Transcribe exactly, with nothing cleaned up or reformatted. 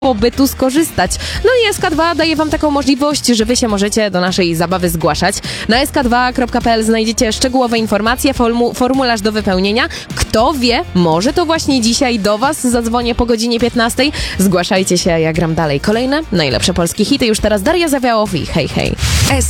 by tu skorzystać. No i S K dwa daje wam taką możliwość, że wy się możecie do naszej zabawy zgłaszać. Na es ka dwa kropka pe el znajdziecie szczegółowe informacje, formu- formularz do wypełnienia. Kto wie, może to właśnie dzisiaj do was zadzwonię po godzinie piętnastej. Zgłaszajcie się, ja gram dalej. Kolejne najlepsze polskie hity. Już teraz Daria Zawiałow i hej, hej.